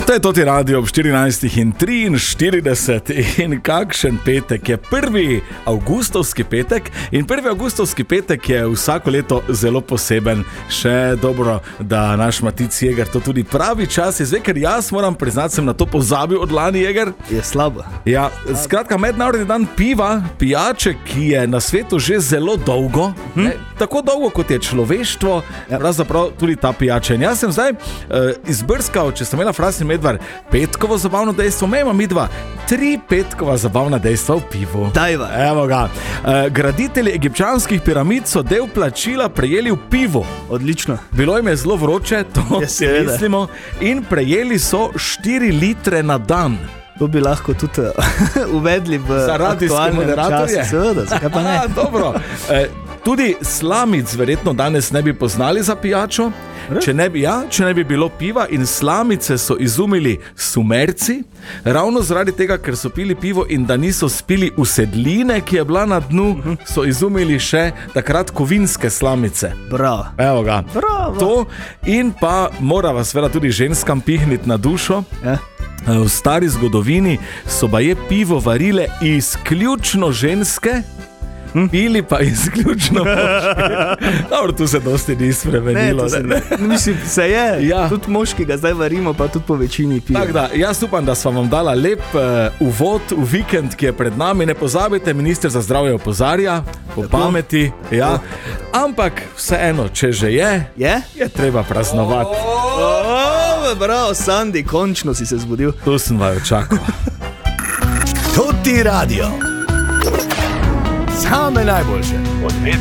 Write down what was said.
To je Toti radio ob 14:43 in kakšen petek je 1. avgustovski petek in 1. avgustovski petek je vsako leto zelo poseben. Še dobro, da naš Matic Jeger to tudi pravi čas izve, ker jaz moram priznati, sem na to pozabil od lani, Jeger. Je slabo. Ja, skratka, mednarodni dan piva, pijače, ki je na svetu že zelo dolgo, tako dolgo kot je človeštvo, pravzaprav tudi ta pijača. In jaz sem zdaj izbrskal, če sem imela Frasni Medvar, petkovo zabavno dejstvo, imamo mi dva, 3 petkova zabavna dejstva v pivu. Dajva. Evo ga. Graditelji egipčanskih piramid so del plačila prejeli v pivu. Odlično. Bilo jim je zelo vroče, to si mislimo, in prejeli so 4 litre na dan. To bi lahko tudi uvedli v aktualne čase. Seveda, zakaj pa ne? Dobro. Tudi slamic verjetno danes ne bi poznali za pijačo, če ne bi bilo piva, in slamice so izumili Sumerci, ravno zaradi tega, ker so pili pivo in da niso spili usedline, ki je bila na dnu, so izumili še takrat kovinske slamice. Bravo. Evo ga. Bravo. To in pa mora vas vera tudi ženskam pihniti na dušo. V stari zgodovini so baje pivo varile izključno ženske, pili pa izključno moški. Dobro, tu se dosti ni spremenilo. Mislim, se je. Ja. Tudi moški ga zdaj varimo, pa tudi po večini piva. Tako da, jaz upam, da sva vam dala lep uvod v vikend, ki je pred nami. Ne pozabite, minister za zdravje opozarja po pameti. Ja. Ampak vseeno, če že je treba praznovati. Bravo, Sandi, končno si se zbudil. Tu sem vaju čakal. Toti radio. Same najboljše.